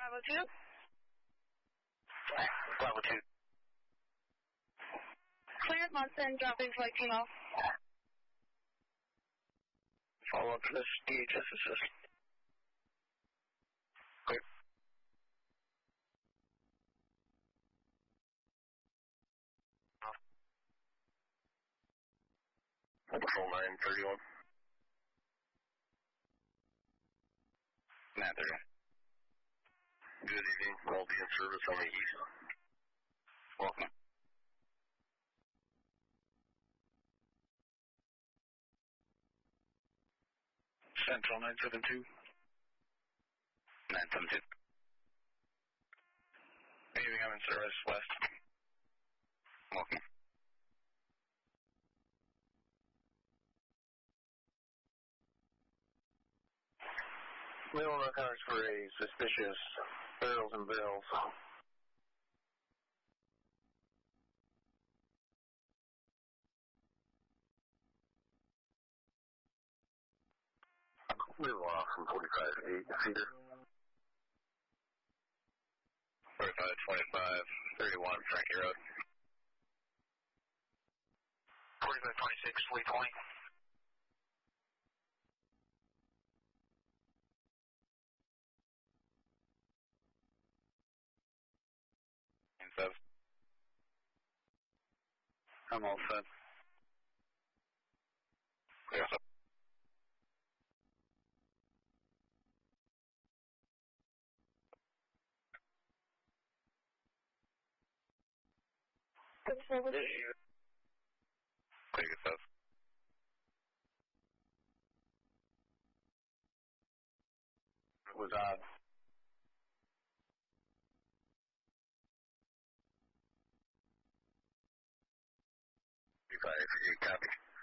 502. Alright, 502. Cleared Munson, dropping flight team off. Follow up for this DHS assist. Clear. Patrol 931. 930. Good evening. I'll be in service on the east. Welcome. Central 972. 972. Evening, I'm in service west. Welcome. We will look out for a suspicious barrels and barrels. We were off from 45-8 Cedar. 45-25-31 Frankie Road. 45-26 Lee Point. I'm all set. Yes, sir. Good service. Take it, sir. It was odd. 35-8 copy.